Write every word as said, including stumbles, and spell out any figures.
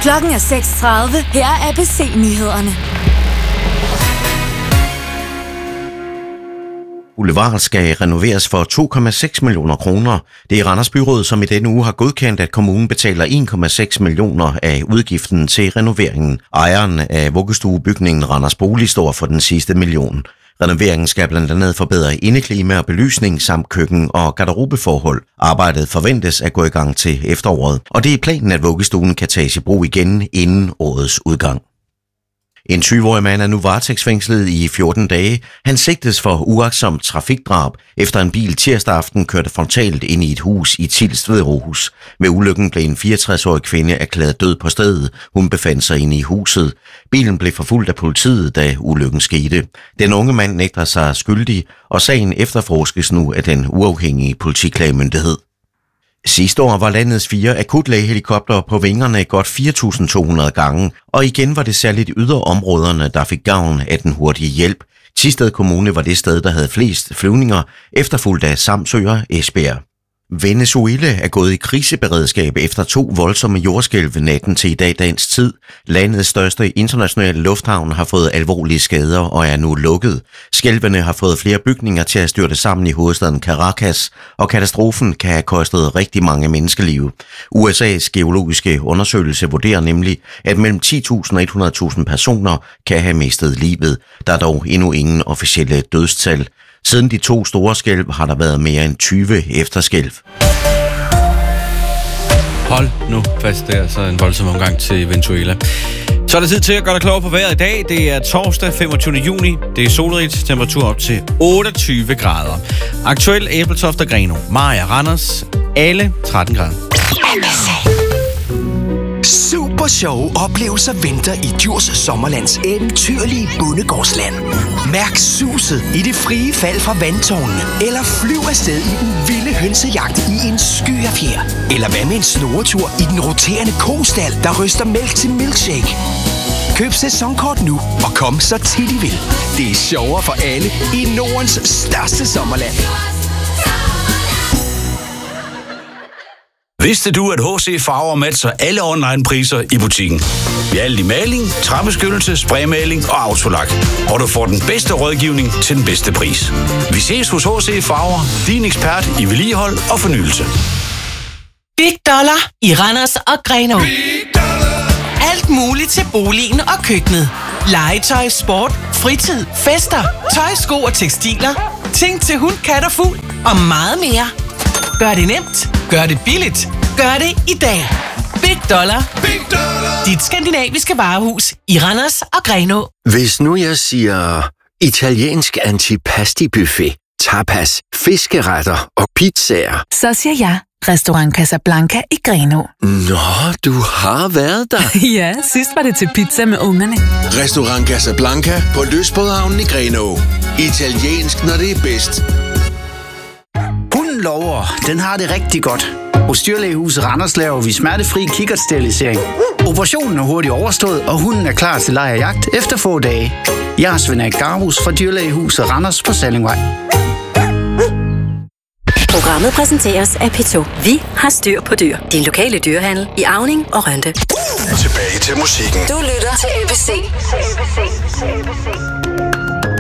Klokken er seks tredive. Her er A B C-nyhederne. Boulevard skal renoveres for to komma seks millioner kroner. Det er Randers Byråd, som i denne uge har godkendt, at kommunen betaler en komma seks millioner af udgiften til renoveringen. Ejeren af vuggestuebygningen Randers Bolig står for den sidste million. Renoveringen skal blandt andet forbedre indeklima og belysning samt køkken- og garderobeforhold. Arbejdet forventes at gå i gang til efteråret, og det er planen, at vuggestuen kan tages i brug igen inden årets udgang. En tyve-årig mand er nu varetægtsfængslet i fjorten dage. Han sigtes for uagtsomt trafikdrab, efter en bil tirsdag aften kørte frontalt ind i et hus i Tilst ved Aarhus. Ved ulykken blev en fireogtres-årig kvinde erklæret død på stedet. Hun befandt sig inde i huset. Bilen blev forfulgt af politiet, da ulykken skete. Den unge mand nægter sig skyldig, og sagen efterforskes nu af den uafhængige politiklagemyndighed. Sidste år var landets fire akutlægehelikoptere på vingerne godt fire tusind to hundrede gange, og igen var det særligt yderområderne, der fik gavn af den hurtige hjælp. Thisted Kommune var det sted, der havde flest flyvninger, efterfulgt af Samsø og Esbjerg. Venezuela er gået i kriseberedskab efter to voldsomme jordskælv natten til i dag dansk tid. Landets største internationale lufthavn har fået alvorlige skader og er nu lukket. Skælvene har fået flere bygninger til at styrte sammen i hovedstaden Caracas, og katastrofen kan have kostet rigtig mange menneskeliv. U S A's geologiske undersøgelse vurderer nemlig, at mellem ti tusind og hundrede tusind personer kan have mistet livet. Der er dog endnu ingen officielle dødstal. Siden de to store skælv har der været mere end tyve efterskælv. Hold nu fast, det er altså en voldsom omgang til Venezuela. Så er det tid til at gøre dig klogere på vejret i dag. Det er torsdag femogtyvende juni. Det er solrigt, temperatur op til otteogtyve grader. Aktuel Ebeltoft og Grenaa, Mariager, Randers, alle tretten grader. Super sjove oplevelser venter i Djurs Sommerlands eventyrlige bondegårdsland. Mærk suset i det frie fald fra vandtårnene, eller flyv afsted i den vilde hønsejagt i en sky af fjer. Eller hvad med en snoretur i den roterende kostal, der ryster mælk til milkshake. Køb sæsonkort nu og kom så tit I vil. Det er sjovere for alle i Nordens største sommerland. Vidste du, at H C Farver matcher alle online-priser i butikken? Vi er alt i maling, træbeskyttelse, spraymaling og autolak. Og du får den bedste rådgivning til den bedste pris. Vi ses hos H C Farver, din ekspert i vedligehold og fornyelse. Big Dollar i Randers og Grenaa. Alt muligt til boligen og køkkenet. Legetøj, sport, fritid, fester, tøj, sko og tekstiler. Ting til hund, kat og fugl og meget mere. Gør det nemt. Gør det billigt. Gør det i dag. Big Dollar. Big Dollar. Dit skandinaviske varehus i Randers og Grenaa. Hvis nu jeg siger italiensk antipasti-buffet, tapas, fiskeretter og pizzaer, så siger jeg Restaurant Casablanca i Grenaa. Nå, du har været der. Ja, sidst var det til pizza med ungerne. Restaurant Casablanca på Lystbådehavnen i Grenaa. Italiensk, når det er bedst. Hunden lover, den har det rigtig godt. Hos Dyrlægehuset Randers laver vi smertefri kikkertsterilisering. Operationen er hurtigt overstået, og hunden er klar til leg og jagt efter få dage. Jeg er Svend Erik Garbus fra Dyrlægehuset Randers på Sallingvej. Programmet præsenteres af P to. Vi har styr på dyr. Din lokale dyrehandel i Auning og Rønde. Tilbage til musikken. Du lytter til A B C.